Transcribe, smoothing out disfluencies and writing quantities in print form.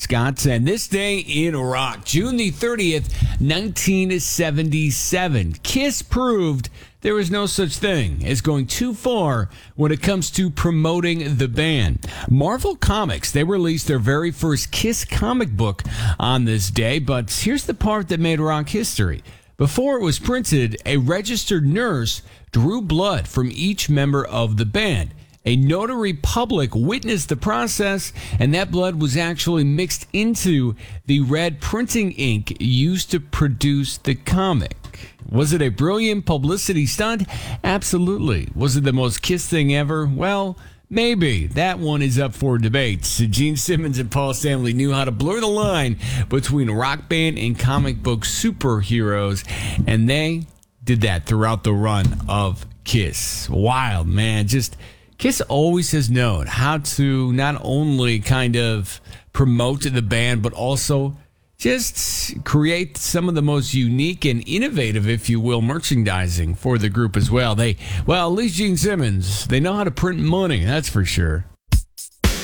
Scott. And this day in rock, June the 30th, 1977, Kiss proved there was no such thing as going too far when it comes to promoting the band. Marvel Comics, they released their very first Kiss comic book on this day, but here's the part that made rock history. Before it was printed, a registered nurse drew blood from each member of the band. A notary public witnessed the process, and that blood was actually mixed into the red printing ink used to produce the comic. Was it a brilliant publicity stunt? Absolutely. Was it the most Kiss thing ever? Well, maybe. That one is up for debate. Gene Simmons and Paul Stanley knew how to blur the line between rock band and comic book superheroes, and they did that throughout the run of Kiss. Wild, man. Just Kiss always has known how to not only kind of promote the band, but also just create some of the most unique and innovative, if you will, merchandising for the group as well. At least Gene Simmons, they know how to print money, that's for sure.